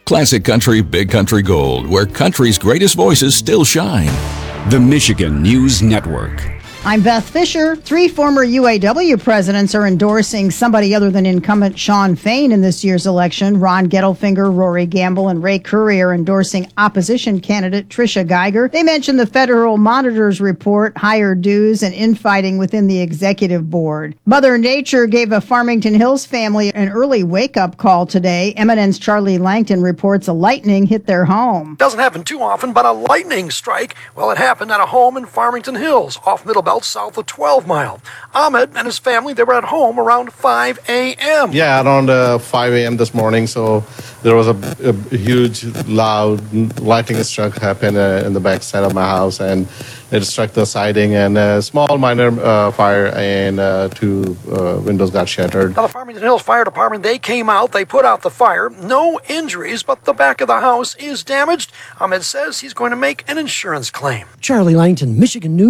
Classic Country, Big Country Gold, where country's greatest voices still shine. The Michigan News Network. I'm Beth Fisher. 3 former UAW presidents are endorsing somebody other than incumbent Shawn Fain in this year's election. Ron Gettelfinger, Rory Gamble, and Ray Curry are endorsing opposition candidate Tricia Geiger. They mentioned the Federal Monitor's report, higher dues, and infighting within the executive board. Mother Nature gave a Farmington Hills family an early wake-up call today. MNN's Charlie Langton reports a lightning hit their home. Doesn't happen too often, but a lightning strike, well, it happened at a home in Farmington Hills, off Middle Belt, south of 12 Mile. Ahmed and his family, they were at home around 5 a.m. Yeah, around 5 a.m. this morning. So there was a huge, loud lightning struck happened in the back side of my house, and it struck the siding, and a small minor fire, and 2 windows got shattered. Now, the Farmington Hills Fire Department, they came out, they put out the fire. No injuries, but the back of the house is damaged. Ahmed says he's going to make an insurance claim. Charlie Langton, Michigan News.